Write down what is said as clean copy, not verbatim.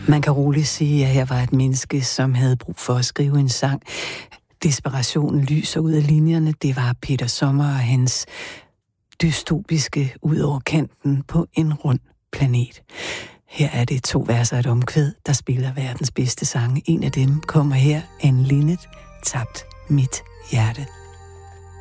Man kan roligt sige, at her var et menneske, som havde brug for at skrive en sang. Desperationen lyser ud af linjerne. Det var Peter Sommer og hans dystopiske ud over kanten på en rund planet. Her er det 2 vers og et omkvæd, der spiller verdens bedste sange. En af dem kommer her, Anne Linnet, Tabt mit hjerte.